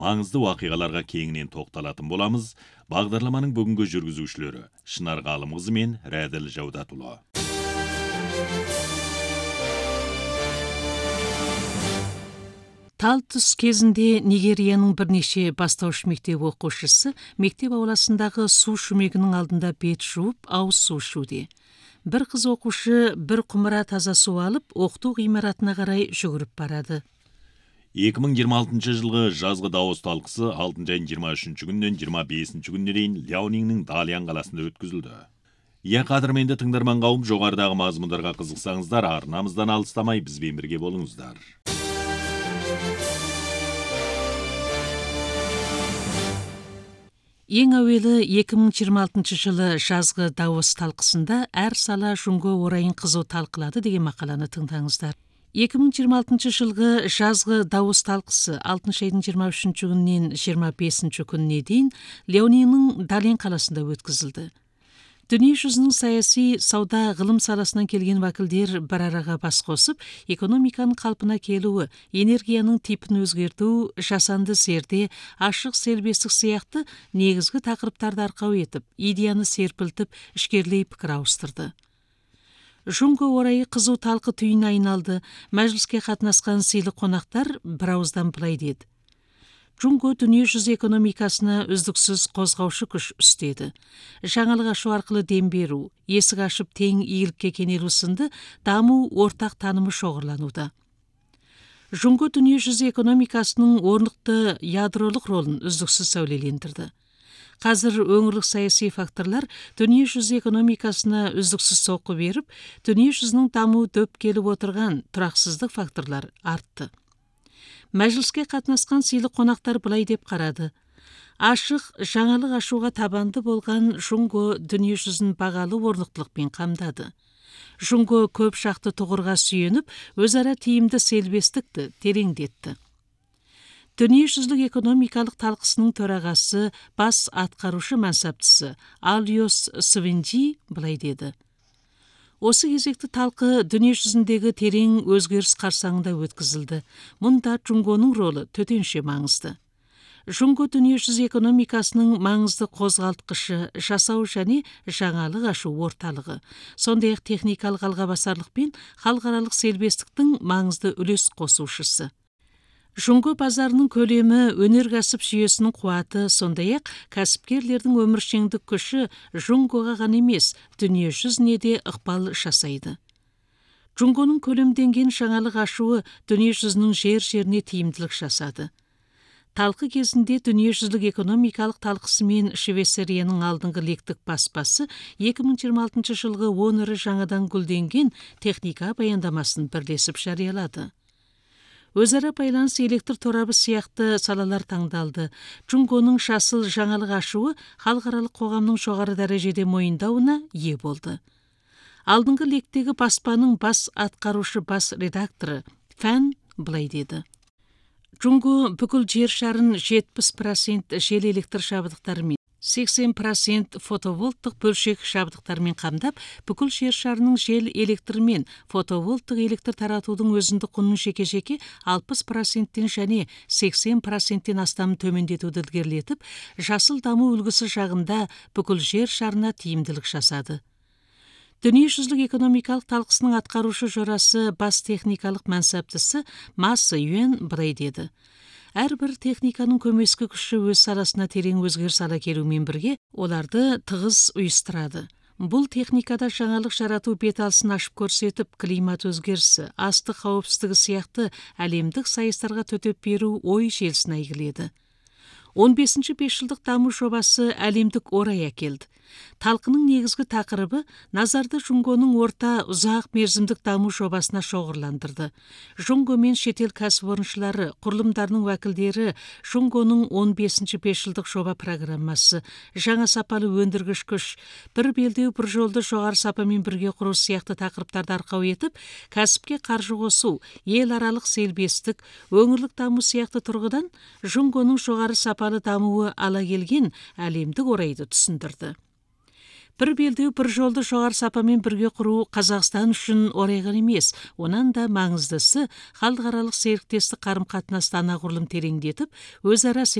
маңызды вакыйгаларга кеңинен токтолатын боламыз. Багдарламанын бүгүнкү жүргүзүүчүлөрү Шынар Галымкызы мен Рәділ Жаудатұлы. Тал түс кезінде Нигерияның бірнеше бастауыш мектеп оқушысы мектеп ауласындағы су шүмегінің алдында бет жуып, ауыз су ішуде. Бір қыз оқушы бір құмыра таза су алып, оқыту ғимаратына қарай жүгіріп барады. 2026 жылғы жазғы Давос талқысы 6 айдың 23 күннен 25 күніне дейін Ляониннің Далян қаласында өткізілді. Қадірменді тыңдарман қауым, жоғарыдағы мазмұндарға қызықсаңыздар, арнамыздан алыстамай бізбен бірге болыңыздар. Ең әуелі 2026 жылы жазғы Давос талқысында әр сала жүнго орайын қызу талқылады деген мақаланы тыңдаңыздар. 2026 жылғы жазғы Давос талқысы 6 айдың 23 күннен 25 күніне дейін Ляонинның Далян қаласында өткізілді. Дүние жүзінің саяси, сауда, ғылым саласынан келген вәкілдер бір араға бас қосып, экономиканың қалпына келуі, энергияның типін өзгерту, жасанды зерде, ашық селбестік сияқты негізгі тақырыптарды арқау етіп, идеяны серпілтіп, ішкерлей пікір ауыстырды. Жүнго орайы қызу талқы түйіне айналды. Мәжіліске қатынасқан сыйлы қонақтар бір ауыздан былай деді: Жүнго дүние жүзі экономикасына үздіксіз қозғаушы күш үстеді. Жаңалық ашу арқылы дем беру, есік ашып тең игілікке кенелу сынды даму ортақ танымы шоғырлануда. Жүнго дүние жүзі экономикасының орнықты ядролық ролын үздіксіз сәулелендірді. Қазір өңірлік саяси факторлар дүние жүзі экономикасына үздіксіз соққы беріп, дүние жүзінің даму дөп келіп отырған тұрақсыздық факторлар артты. Мәжіліске қатынасқан сыйлы қонақтар былай деп қарады: ашық, жаңалық ашуға табанды болған Жүнго дүние жүзін бағалы орнықтылықпен қамдады. Жүнго көп шақты тұғырға сүйеніп, өзара тиімді селбестікті тереңдетті. Дүние жүзілік экономикалық талқысының төрағасы, бас атқарушы мансаптысы Альос Свинджи былай деді: осы кезекті талқы дүние жүзіндегі терең өзгеріс қарсаңында өткізілді. Мұнда Жүнгоның ролы төтенше маңызды. Жүнго дүние жүзі экономикасының маңызды қозғалтқышы, жасау және жаңалық ашу орталығы, сондай-ақ техникалық алғабасарлық пен халықаралық селбестіктің маңызды үлес қосушысы. Жүнго базарының көлемі, өнеркәсіп жүйесінің қуаты, сондай-ақ кәсіпкерлердің өміршеңдік күші Жүнгоға ғана емес, дүние жүзіне де ықпал жасайды. Жүнгоның көлемденген жаңалық ашуы дүние жүзінің жер-жеріне тиімділік жасады. Талқы кезінде дүние жүзілік экономикалық талқысымен Швейцарияның алдыңғы лектік баспасы 2026 жылғы 10 ірі жаңадан гүлденген техника баяндамасын бірлесіп жариялады. Өзара байланыс, электр торабы сияқты салалар таңдалды. Жүнгоның жасыл жаңалық ашуы халықаралық қоғамның жоғары дәрежеде мойындауына ие болды. Алдыңғы лектегі баспаның бас атқарушы бас редакторы Фән былай деді: Жүнго бүкіл жер шарын 70% жел электр жабдықтарымен, 80% фотоволттық бөлшек жабдықтармен қамдап, бүкіл жер шарының жел электрмен фотоволттық электр таратудың өзіндік құнын жеке-жеке 60%-тен және 80%-тен астам төмендетуді ілгерілетіп, жасыл даму үлгісі жағында бүкіл жер шарына тиімділік жасады. Дүние жүзілік экономикалық талқысының атқарушы жорасы бас техникалық мансаптысы Масы Юэн былай деді: әрбір техниканың көмескі күші өз саласына терең өзгеріс ала келумен бірге оларды тығыз ұйыстырады. Бұл техникада жаңалық жарату беталысын ашып көрсетіп, климат өзгерісі, астық қауіпсіздігі сияқты әлемдік сайыстарға төтеп беру ой желісін әйгіледі. 15-ші бесжылдық даму жобасы әлемдік орай әкелді. Талқының негізгі тақырыбы назарды Жүнгоның орта ұзақ мерзімдік даму жобасына шоғырландырды. Жүнго мен шетел кәсіпорыншылары, құрылымдарының уәкілдері Жүнгоның 15-ші бесжылдық жоба программасы, жаңа сапалы өндіргіш күш, бір белдеу бір жолды жоғары сапамен бірге құру сияқты тақырыптарды арқау етіп, кәсіпке қаржы қосу, ел аралық селбестік, өңірлік даму сияқты тұрғыдан Жүнгоның жоғары сапалы дамуы ала келген әлемдік орайды түсіндірді. Бір белдеу бір жолды жоғары сапамен бірге құру Қазақстан үшін орайған емес. Онан да маңыздысы халықаралық серіктестік қарым-қатынасты анағұрлым тереңдетіп, өзара